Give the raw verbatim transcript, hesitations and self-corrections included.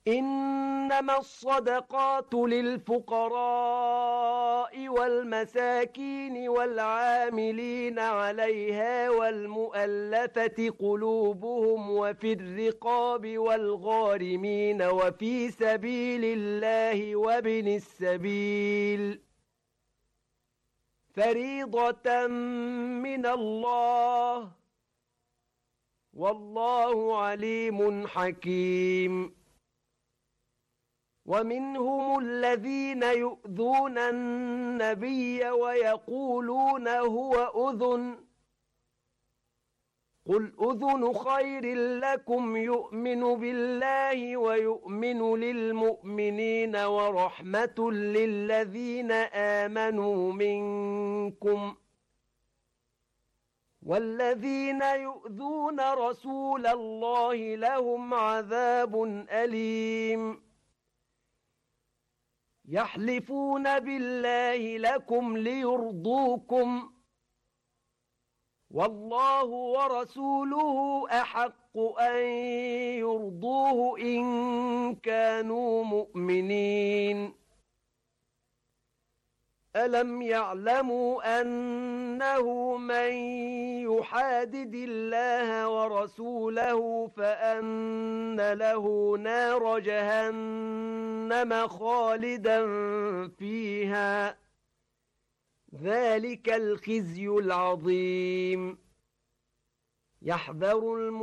إنما الصدقات للفقراء والمساكين والعاملين عليها والمؤلفة قلوبهم وفي الرقاب والغارمين وفي سبيل الله وابن السبيل فريضة من الله والله عليم حكيم. ومنهم الذين يؤذون النبي ويقولون هو أذن قل أذن خير لكم يؤمن بالله ويؤمن للمؤمنين ورحمة للذين آمنوا منكم والذين يؤذون رسول الله لهم عذاب أليم. يحلفون بالله لكم ليرضوكم والله ورسوله أحق أن يرضوه إن كانوا مؤمنين. ألم يعلموا أنه من يحادد الله ورسوله فأن له نار جهنم خالدا فيها ذلك الخزي العظيم. يحذر